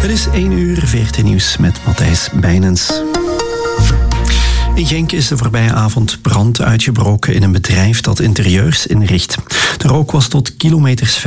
Het is 1:00, VRT Nieuws met Matthijs Bijnens. In Genk is de voorbije avond brand uitgebroken in een bedrijf dat interieurs inricht. De rook was tot kilometers